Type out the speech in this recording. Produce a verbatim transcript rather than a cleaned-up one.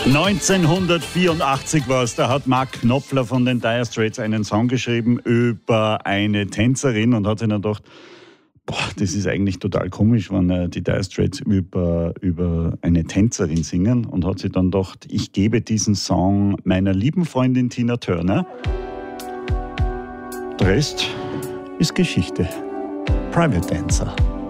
neunzehnhundertvierundachtzig war es, da hat Mark Knopfler von den Dire Straits einen Song geschrieben über eine Tänzerin und hat sich dann gedacht, boah, das ist eigentlich total komisch, wenn äh, die Dire Straits über, über eine Tänzerin singen, und hat sich dann gedacht, ich gebe diesen Song meiner lieben Freundin Tina Turner. Der Rest ist Geschichte. Private Dancer.